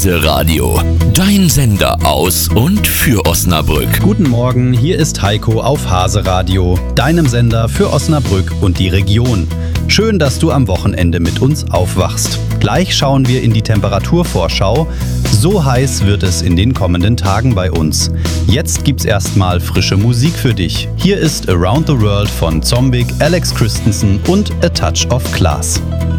Hase Radio, dein Sender aus und für Osnabrück. Guten Morgen, hier ist Heiko auf Hase Radio, deinem Sender für Osnabrück und die Region. Schön, dass du am Wochenende mit uns aufwachst. Gleich schauen wir in die Temperaturvorschau. So heiß wird es in den kommenden Tagen bei uns. Jetzt gibt's erstmal frische Musik für dich. Hier ist Around the World von Zombig, Alex Christensen und A Touch of Class.